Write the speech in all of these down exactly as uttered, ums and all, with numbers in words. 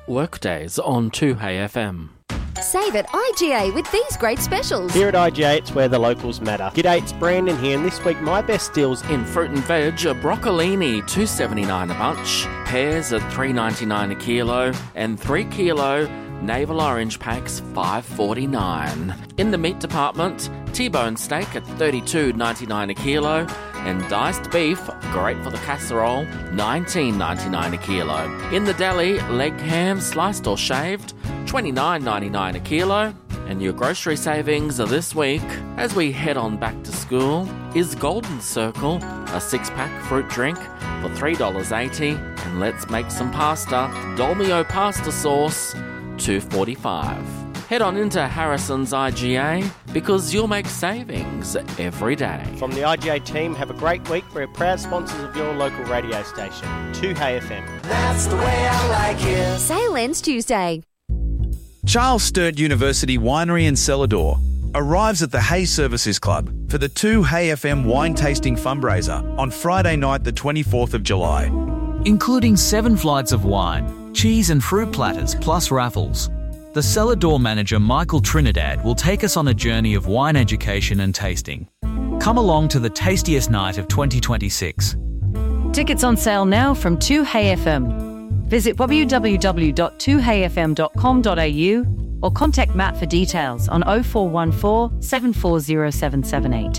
Workdays on two Hey F M. Save at I G A with these great specials. Here at I G A, it's where the locals matter. G'day, it's Brandon here, and this week my best deals In fruit and veg, broccolini two dollars seventy-nine a bunch, pears at three dollars ninety-nine a kilo, and three kilo navel orange packs five dollars forty-nine. In the meat department, T-bone steak at thirty-two dollars ninety-nine a kilo, and diced beef, great for the casserole, nineteen dollars ninety-nine a kilo. In the deli, leg ham sliced or shaved, twenty-nine dollars ninety-nine a kilo. And your grocery savings this week, as we head on back to school, is Golden Circle, a six-pack fruit drink for three dollars eighty, and let's make some pasta, Dolmio pasta sauce, two dollars forty-five. Head on into Harrison's I G A because you'll make savings every day. from the I G A team. Have a great week. We're proud sponsors of your local radio station, two Hey F M. That's the way I like it. Sale ends Tuesday. Charles Sturt University Winery and Cellar Door arrives at the Hay Services Club for the two Hey F M wine tasting fundraiser on Friday night the twenty-fourth of July. Including seven flights of wine, cheese and fruit platters plus raffles. The Cellar Door manager Michael Trinidad will take us on a journey of wine education and tasting. Come along to the tastiest night of twenty twenty-six. Tickets on sale now from two Hey F M. Visit w w w dot two hey f m dot com dot a u or contact Matt for details on oh four one four, seven four zero seven seven eight.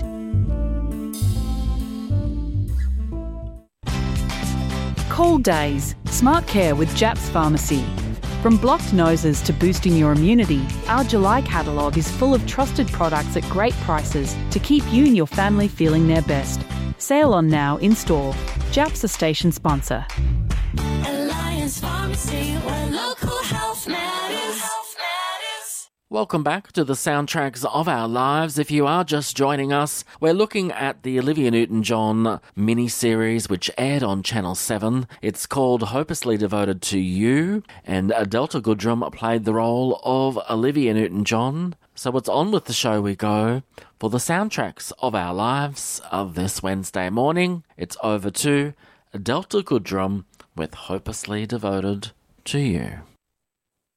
Cold days. Smart care with Japs Pharmacy. From blocked noses to boosting your immunity, our July catalogue is full of trusted products at great prices to keep you and your family feeling their best. Sale on now in store. Japs a station sponsor. Alliance Pharmacy, where local health matters. Health matters. Welcome back to the soundtracks of our lives. If you are just joining us, we're looking at the Olivia Newton-John mini-series which aired on Channel seven. It's called Hopelessly Devoted to You, and Delta Goodrem played the role of Olivia Newton-John. So it's on with the show we go. For the soundtracks of our lives of this Wednesday morning, it's over to Delta Goodrem with Hopelessly Devoted to You.